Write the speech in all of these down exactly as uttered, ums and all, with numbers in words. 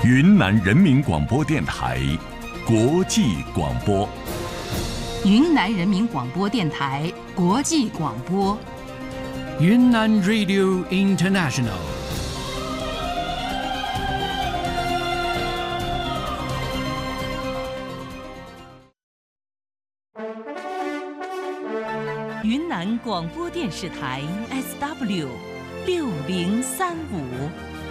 云南人民广播电台国际广播。 云南人民广播电台国际广播。 云南 Radio International。 云南广播电视台 S W 六零三五。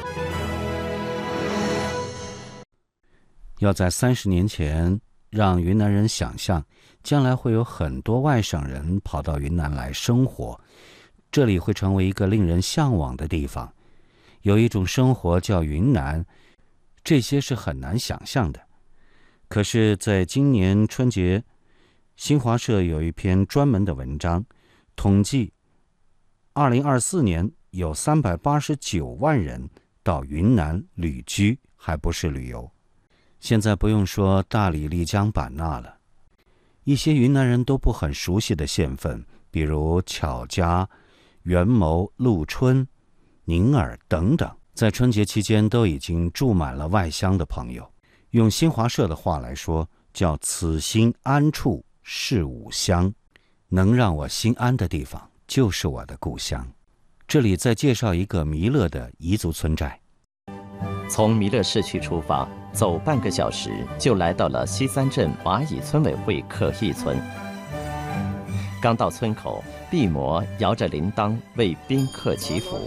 要在三十年前让云南人想象，将来会有很多外省人跑到云南来生活，这里会成为一个令人向往的地方。有一种生活叫云南，这些是很难想象的。可是在今年春节，新华社有一篇专门的文章，统计二零二四年有三百八十九万人到云南旅居，还不是旅游。现在不用说大理、丽江、版纳了，一些云南人都不很熟悉的县份，比如巧家、元谋、禄春、宁洱等等，在春节期间都已经住满了外乡的朋友。用新华社的话来说，叫此心安处是吾乡，能让我心安的地方就是我的故乡。这里再介绍一个弥勒的彝族村寨。 从弥勒市区出发，走半个小时就来到了西三镇蚂蚁村委会可义村。刚到村口，毕摩摇着铃铛为宾客祈福。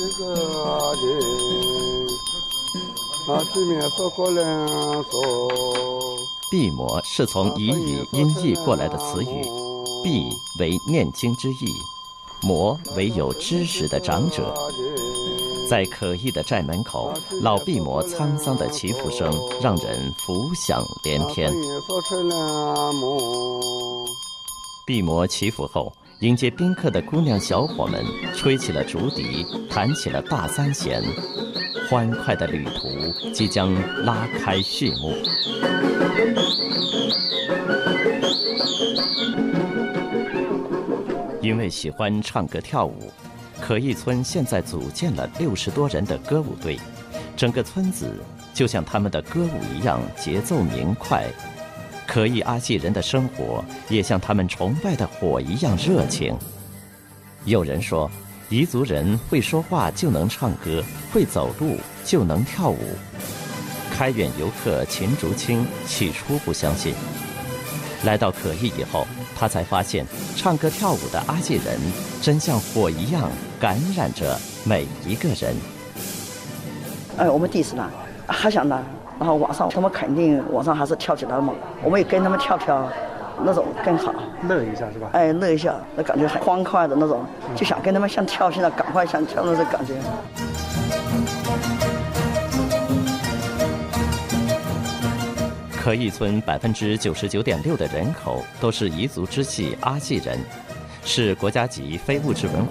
毕摩是从彝语音译过来的词语，毕为念经之意，摩为有知识的长者。在可义的寨门口，老毕摩沧桑的祈福声让人浮想联翩。毕摩祈福后，迎接宾客的姑娘小伙们吹起了竹笛，弹起了大三弦，欢快的旅途即将拉开序幕。因为喜欢唱歌跳舞，可义村现在组建了六十多人的歌舞队，整个村子就像他们的歌舞一样节奏明快。可义阿济人的生活也像他们崇拜的火一样热情。有人说，彝族人会说话就能唱歌，会走路就能跳舞。开远游客秦竹清起初不相信，来到可义以后，他才发现唱歌跳舞的阿济人真像火一样感染着每一个人。 哎，我们第一次来，还想来，然后晚上他们肯定晚上还是跳起来了嘛，我们也跟他们跳跳，那种更好， 乐一下是吧？ 哎，乐一下，那感觉很欢快的那种，就想跟他们像跳现在赶快像跳那种感觉。 可义村百分之九十九点六的人口都是彝族支系阿济人，是国家级非物质文化